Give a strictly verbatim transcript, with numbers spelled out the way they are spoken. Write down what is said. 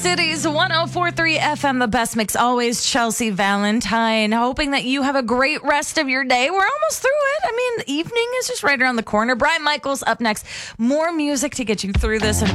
City's one oh four point three F M, the best mix always. Chelsea Valentine, hoping that you have a great rest of your day. We're almost through it. I mean, evening is just right around the corner. Brian Michaels up next. More music to get you through this. And